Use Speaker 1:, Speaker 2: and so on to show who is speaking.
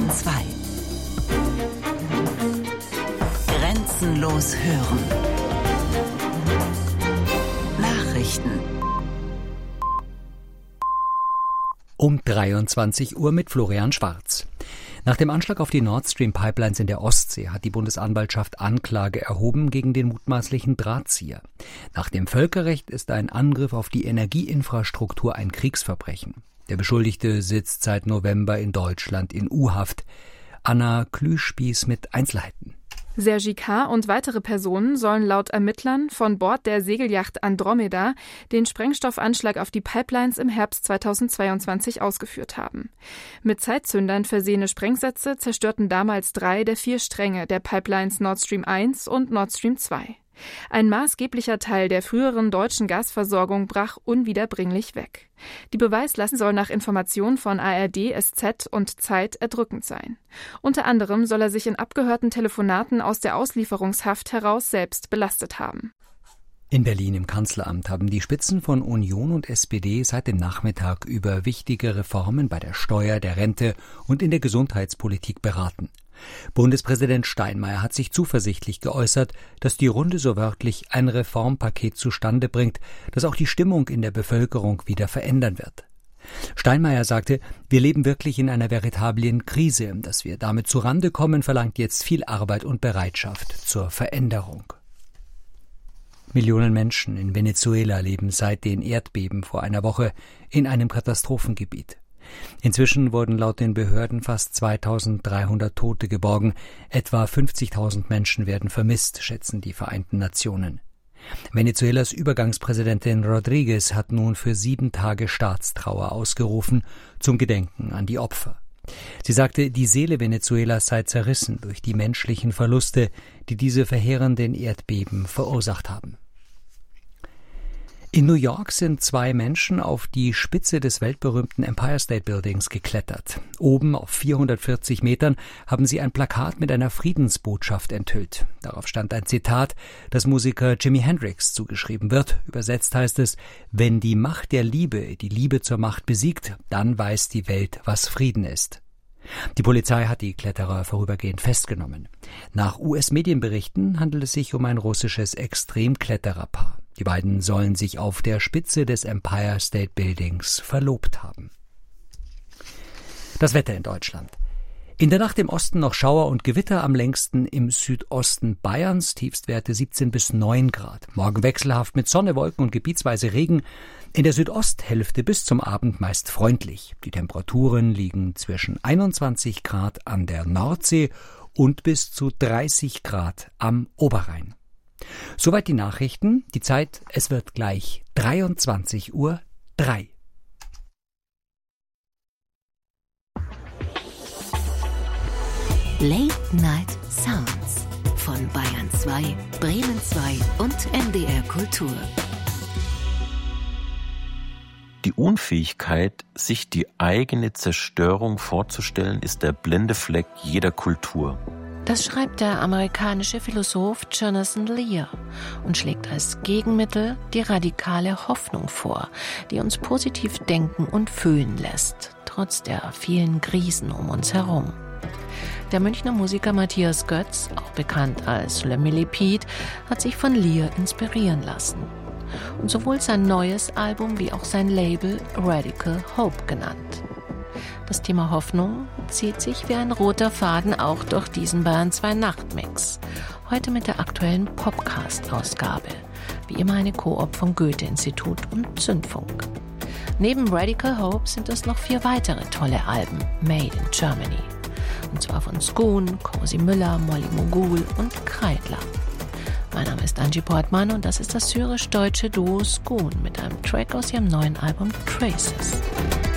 Speaker 1: Bayern 2. Grenzenlos hören. Nachrichten.
Speaker 2: Um 23 Uhr mit Florian Schwarz. Nach dem Anschlag auf die Nord Stream Pipelines in der Ostsee hat die Bundesanwaltschaft Anklage erhoben gegen den mutmaßlichen Drahtzieher. Nach dem Völkerrecht ist ein Angriff auf die Energieinfrastruktur ein Kriegsverbrechen. Der Beschuldigte sitzt seit November in Deutschland in U-Haft. Anna Klüspieß mit Einzelheiten.
Speaker 3: Sergi K. und weitere Personen sollen laut Ermittlern von Bord der Segelyacht Andromeda den Sprengstoffanschlag auf die Pipelines im Herbst 2022 ausgeführt haben. Mit Zeitzündern versehene Sprengsätze zerstörten damals 3 der 4 Stränge der Pipelines Nord Stream 1 und Nord Stream 2. Ein maßgeblicher Teil der früheren deutschen Gasversorgung brach unwiederbringlich weg. Die Beweislast soll nach Informationen von ARD, SZ und Zeit erdrückend sein. Unter anderem soll er sich in abgehörten Telefonaten aus der Auslieferungshaft heraus selbst belastet haben.
Speaker 2: In Berlin im Kanzleramt haben die Spitzen von Union und SPD seit dem Nachmittag über wichtige Reformen bei der Steuer, der Rente und in der Gesundheitspolitik beraten. Bundespräsident Steinmeier hat sich zuversichtlich geäußert, dass die Runde so wörtlich ein Reformpaket zustande bringt, das auch die Stimmung in der Bevölkerung wieder verändern wird. Steinmeier sagte, wir leben wirklich in einer veritablen Krise. Dass wir damit zurande kommen, verlangt jetzt viel Arbeit und Bereitschaft zur Veränderung. Millionen Menschen in Venezuela leben seit den Erdbeben vor einer Woche in einem Katastrophengebiet. Inzwischen wurden laut den Behörden fast 2300 Tote geborgen. Etwa 50.000 Menschen werden vermisst, schätzen die Vereinten Nationen. Venezuelas Übergangspräsidentin Rodríguez hat nun für 7 Tage Staatstrauer ausgerufen, zum Gedenken an die Opfer. Sie sagte, die Seele Venezuelas sei zerrissen durch die menschlichen Verluste, die diese verheerenden Erdbeben verursacht haben. In New York sind 2 Menschen auf die Spitze des weltberühmten Empire State Buildings geklettert. Oben auf 440 Metern haben sie ein Plakat mit einer Friedensbotschaft enthüllt. Darauf stand ein Zitat, das Musiker Jimi Hendrix zugeschrieben wird. Übersetzt heißt es, wenn die Macht der Liebe die Liebe zur Macht besiegt, dann weiß die Welt, was Frieden ist. Die Polizei hat die Kletterer vorübergehend festgenommen. Nach US-Medienberichten handelt es sich um ein russisches Extremklettererpaar. Die beiden sollen sich auf der Spitze des Empire State Buildings verlobt haben. Das Wetter in Deutschland. In der Nacht im Osten noch Schauer und Gewitter, am längsten im Südosten Bayerns, Tiefstwerte 17 bis 9 Grad. Morgen wechselhaft mit Sonne, Wolken und gebietsweise Regen. In der Südosthälfte bis zum Abend meist freundlich. Die Temperaturen liegen zwischen 21 Grad an der Nordsee und bis zu 30 Grad am Oberrhein. Soweit die Nachrichten. Die Zeit, es wird gleich 23:03 Uhr.
Speaker 1: Late Night Sounds von Bayern 2, Bremen 2 und NDR Kultur.
Speaker 4: Die Unfähigkeit, sich die eigene Zerstörung vorzustellen, ist der blinde Fleck jeder Kultur.
Speaker 5: Das schreibt der amerikanische Philosoph Jonathan Lear und schlägt als Gegenmittel die radikale Hoffnung vor, die uns positiv denken und fühlen lässt, trotz der vielen Krisen um uns herum. Der Münchner Musiker Matthias Götz, auch bekannt als Le Millipede, hat sich von Lear inspirieren lassen und sowohl sein neues Album wie auch sein Label Radical Hope genannt. Das Thema Hoffnung zieht sich wie ein roter Faden auch durch diesen Bayern 2 Nachtmix. Heute mit der aktuellen Popcast-Ausgabe. Wie immer eine Koop vom Goethe-Institut und Zündfunk. Neben Radical Hope sind es noch 4 weitere tolle Alben made in Germany. Und zwar von Skun, Cosi Müller, Molly Mogul und Kreidler. Mein Name ist Angie Portmann und das ist das syrisch-deutsche Duo Skun mit einem Track aus ihrem neuen Album Traces.